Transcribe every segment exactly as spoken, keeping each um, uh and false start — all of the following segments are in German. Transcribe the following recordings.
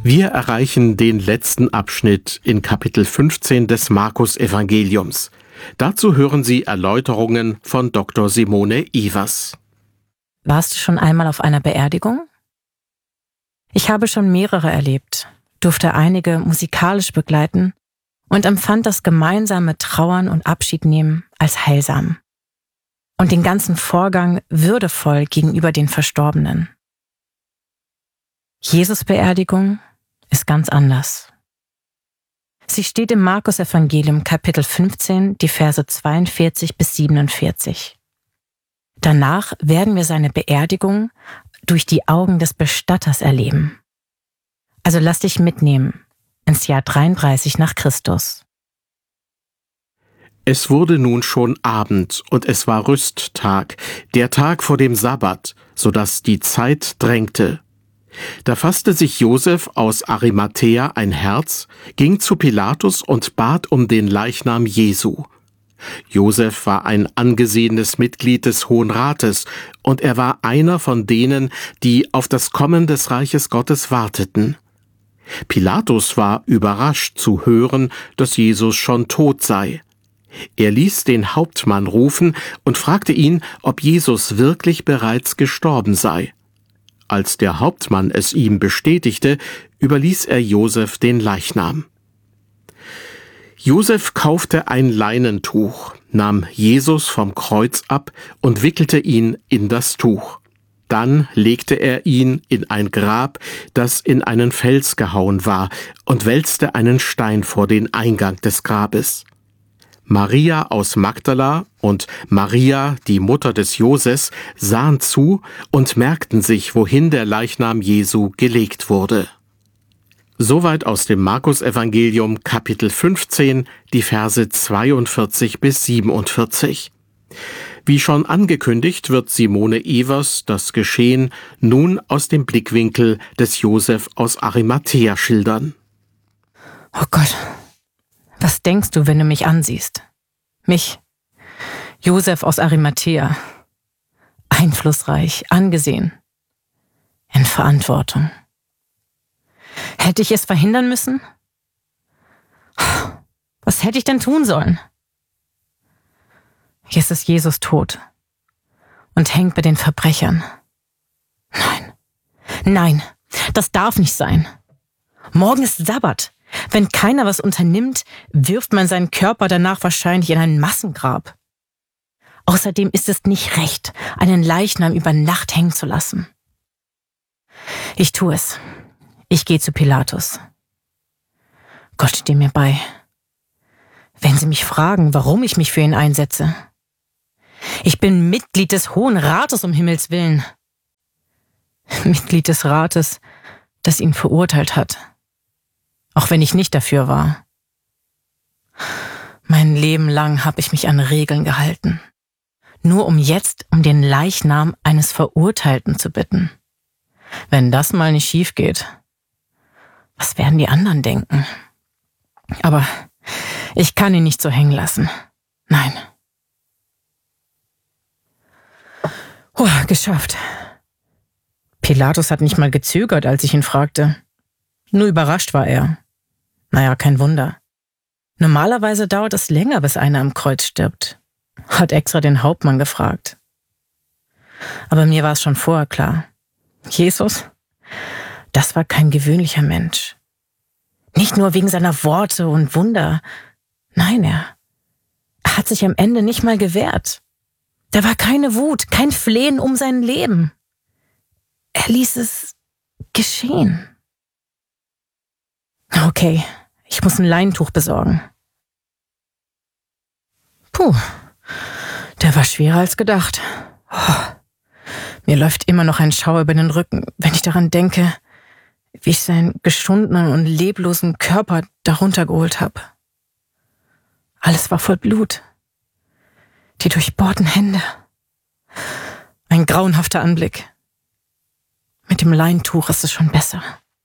Wir erreichen den letzten Abschnitt in Kapitel fünfzehn des Markus-Evangeliums. Dazu hören Sie Erläuterungen von Doktor Simone Evers. Warst du schon einmal auf einer Beerdigung? Ich habe schon mehrere erlebt, durfte einige musikalisch begleiten und empfand das gemeinsame Trauern und Abschiednehmen als heilsam. Und den ganzen Vorgang würdevoll gegenüber den Verstorbenen. Jesus-Beerdigung ist ganz anders. Sie steht im Markus-Evangelium Kapitel fünfzehn, die Verse zweiundvierzig bis siebenundvierzig. Danach werden wir seine Beerdigung durch die Augen des Bestatters erleben. Also lass dich mitnehmen ins Jahr dreiunddreißig nach Christus. Es wurde nun schon Abend und es war Rüsttag, der Tag vor dem Sabbat, so dass die Zeit drängte. Da fasste sich Josef aus Arimathäa ein Herz, ging zu Pilatus und bat um den Leichnam Jesu. Josef war ein angesehenes Mitglied des Hohen Rates und er war einer von denen, die auf das Kommen des Reiches Gottes warteten. Pilatus war überrascht zu hören, dass Jesus schon tot sei. Er ließ den Hauptmann rufen und fragte ihn, ob Jesus wirklich bereits gestorben sei. Als der Hauptmann es ihm bestätigte, überließ er Josef den Leichnam. Josef kaufte ein Leinentuch, nahm Jesus vom Kreuz ab und wickelte ihn in das Tuch. Dann legte er ihn in ein Grab, das in einen Fels gehauen war, und wälzte einen Stein vor den Eingang des Grabes. Maria aus Magdala und Maria, die Mutter des Joses, sahen zu und merkten sich, wohin der Leichnam Jesu gelegt wurde. Soweit aus dem Markus-Evangelium Kapitel fünfzehn, die Verse zweiundvierzig bis siebenundvierzig. Wie schon angekündigt, wird Simone Evers das Geschehen nun aus dem Blickwinkel des Josef aus Arimathäa schildern. Oh Gott, was denkst du, wenn du mich ansiehst? Mich, Josef aus Arimathäa, einflussreich, angesehen, in Verantwortung. Hätte ich es verhindern müssen? Was hätte ich denn tun sollen? Jetzt ist Jesus tot und hängt bei den Verbrechern. Nein, nein, das darf nicht sein. Morgen ist Sabbat. Wenn keiner was unternimmt, wirft man seinen Körper danach wahrscheinlich in ein Massengrab. Außerdem ist es nicht recht, einen Leichnam über Nacht hängen zu lassen. Ich tue es. Ich gehe zu Pilatus. Gott stehe mir bei. Wenn Sie mich fragen, warum ich mich für ihn einsetze. Ich bin Mitglied des Hohen Rates, um Himmels Willen. Mitglied des Rates, das ihn verurteilt hat. Auch wenn ich nicht dafür war. Mein Leben lang habe ich mich an Regeln gehalten. Nur um jetzt um den Leichnam eines Verurteilten zu bitten. Wenn das mal nicht schief geht, was werden die anderen denken? Aber ich kann ihn nicht so hängen lassen. Nein. Oh, geschafft. Pilatus hat nicht mal gezögert, als ich ihn fragte. Nur überrascht war er. Naja, kein Wunder. Normalerweise dauert es länger, bis einer am Kreuz stirbt. Hat extra den Hauptmann gefragt. Aber mir war es schon vorher klar. Jesus, das war kein gewöhnlicher Mensch. Nicht nur wegen seiner Worte und Wunder. Nein, er, er hat sich am Ende nicht mal gewehrt. Da war keine Wut, kein Flehen um sein Leben. Er ließ es geschehen. Okay, ich muss ein Leintuch besorgen. Puh, der war schwerer als gedacht. Oh, mir läuft immer noch ein Schauer über den Rücken, wenn ich daran denke, wie ich seinen geschundenen und leblosen Körper darunter geholt habe. Alles war voll Blut. Die durchbohrten Hände. Ein grauenhafter Anblick. Mit dem Leintuch ist es schon besser.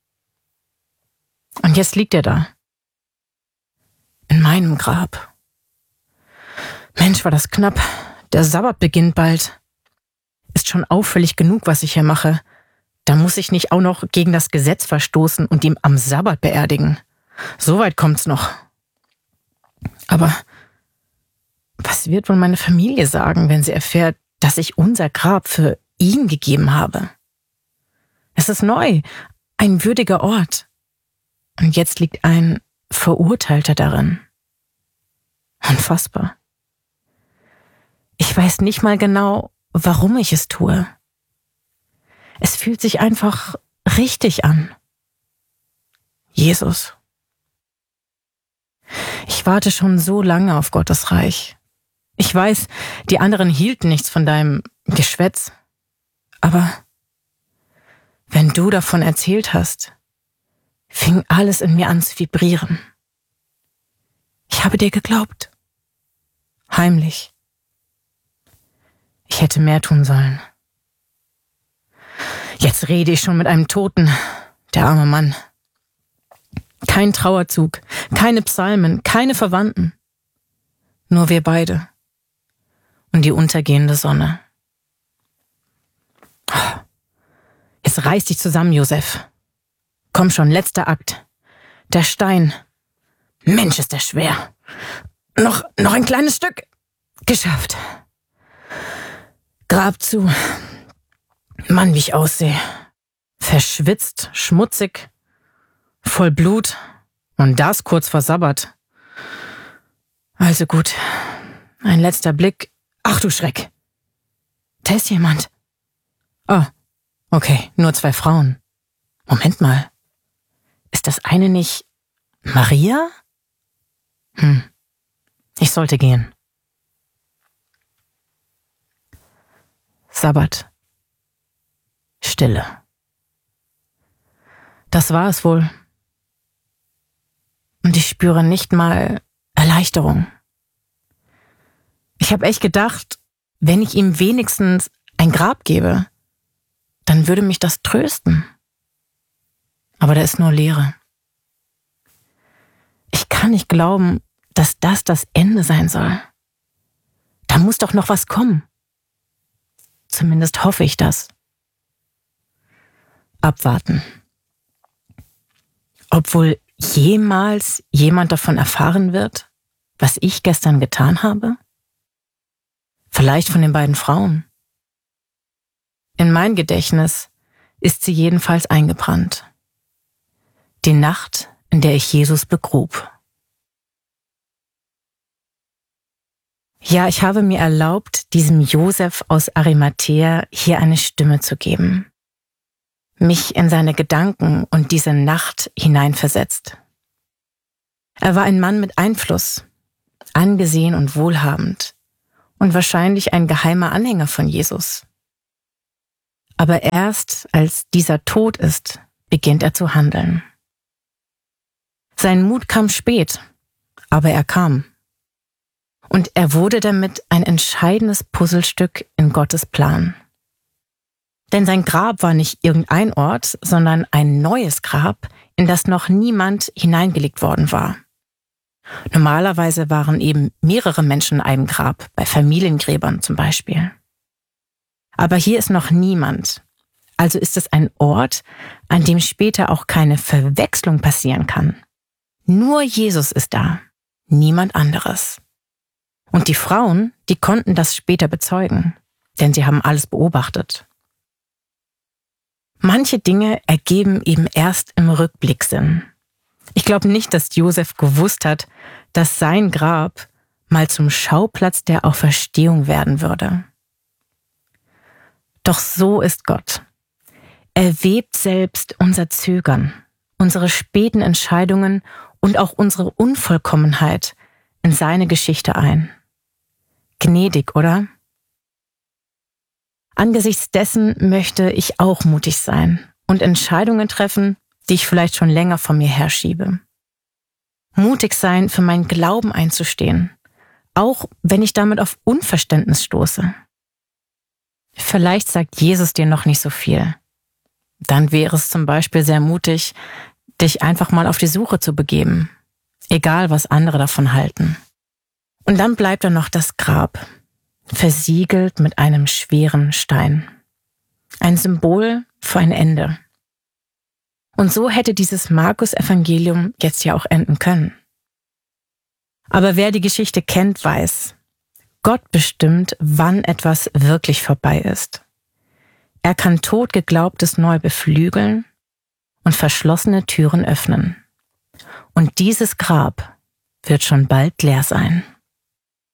Und jetzt liegt er da. In meinem Grab. Mensch, war das knapp. Der Sabbat beginnt bald. Ist schon auffällig genug, was ich hier mache. da muss ich nicht auch noch gegen das Gesetz verstoßen und ihn am Sabbat beerdigen. So weit kommt's noch. Aber was wird wohl meine Familie sagen, wenn sie erfährt, dass ich unser Grab für ihn gegeben habe? Es ist neu, ein würdiger Ort. Und jetzt liegt ein Verurteilter darin. Unfassbar. Ich weiß nicht mal genau, warum ich es tue. Es fühlt sich einfach richtig an. Jesus. Ich warte schon so lange auf Gottes Reich. Ich weiß, die anderen hielten nichts von deinem Geschwätz. Aber wenn du davon erzählt hast, fing alles in mir an zu vibrieren. Ich habe dir geglaubt. Heimlich. Ich hätte mehr tun sollen. Jetzt rede ich schon mit einem Toten, der arme Mann. Kein Trauerzug, keine Psalmen, keine Verwandten. Nur wir beide. Und die untergehende Sonne. Jetzt reiß dich zusammen, Josef. Komm schon, letzter Akt. Der Stein. Mensch, ist der schwer. Noch, noch ein kleines Stück. Geschafft. Grab zu. Mann, wie ich aussehe. Verschwitzt, schmutzig, voll Blut. Und das kurz vor Sabbat. Also gut. Ein letzter Blick. Ach du Schreck. Da ist jemand. Oh, okay, nur zwei Frauen. Moment mal. Ist das eine nicht Maria? Hm, ich sollte gehen. Sabbat. Stille. Das war es wohl. Und ich spüre nicht mal Erleichterung. Ich habe echt gedacht, wenn ich ihm wenigstens ein Grab gebe, dann würde mich das trösten. Aber da ist nur Leere. Ich kann nicht glauben, dass das das Ende sein soll. Da muss doch noch was kommen. Zumindest hoffe ich das. Abwarten. Ob wohl jemals jemand davon erfahren wird, was ich gestern getan habe? Vielleicht von den beiden Frauen. In mein Gedächtnis ist sie jedenfalls eingebrannt. Die Nacht, in der ich Jesus begrub. Ja, ich habe mir erlaubt, diesem Josef aus Arimathäa hier eine Stimme zu geben. Mich in seine Gedanken und diese Nacht hineinversetzt. Er war ein Mann mit Einfluss, angesehen und wohlhabend und wahrscheinlich ein geheimer Anhänger von Jesus. Aber erst als dieser tot ist, beginnt er zu handeln. Sein Mut kam spät, aber er kam. Und er wurde damit ein entscheidendes Puzzlestück in Gottes Plan. Denn sein Grab war nicht irgendein Ort, sondern ein neues Grab, in das noch niemand hineingelegt worden war. Normalerweise waren eben mehrere Menschen in einem Grab, bei Familiengräbern zum Beispiel. Aber hier ist noch niemand. Also ist es ein Ort, an dem später auch keine Verwechslung passieren kann. Nur Jesus ist da, niemand anderes. Und die Frauen, die konnten das später bezeugen, denn sie haben alles beobachtet. Manche Dinge ergeben eben erst im Rückblick Sinn. Ich glaube nicht, dass Josef gewusst hat, dass sein Grab mal zum Schauplatz der Auferstehung werden würde. Doch so ist Gott. Er webt selbst unser Zögern, unsere späten Entscheidungen und auch unsere Unvollkommenheit in seine Geschichte ein. Gnädig, oder? Angesichts dessen möchte ich auch mutig sein und Entscheidungen treffen, die ich vielleicht schon länger von mir herschiebe. Mutig sein, für meinen Glauben einzustehen, auch wenn ich damit auf Unverständnis stoße. Vielleicht sagt Jesus dir noch nicht so viel. Dann wäre es zum Beispiel sehr mutig, dich einfach mal auf die Suche zu begeben, egal was andere davon halten. Und dann bleibt da noch das Grab, versiegelt mit einem schweren Stein. Ein Symbol für ein Ende. Und so hätte dieses Markus-Evangelium jetzt ja auch enden können. Aber wer die Geschichte kennt, weiß, Gott bestimmt, wann etwas wirklich vorbei ist. Er kann Totgeglaubtes neu beflügeln und verschlossene Türen öffnen. Und dieses Grab wird schon bald leer sein.